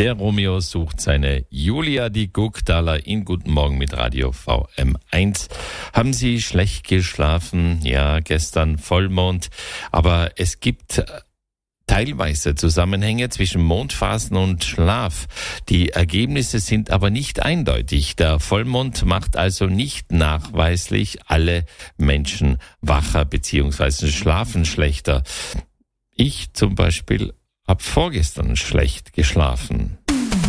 Der Romeo sucht seine Julia, die Gugdaler in Guten Morgen mit Radio VM1. Haben Sie schlecht geschlafen? Ja, gestern Vollmond. Aber es gibt teilweise Zusammenhänge zwischen Mondphasen und Schlaf. Die Ergebnisse sind aber nicht eindeutig. Der Vollmond macht also nicht nachweislich alle Menschen wacher bzw. schlafen schlechter. Ich zum Beispiel habe vorgestern schlecht geschlafen.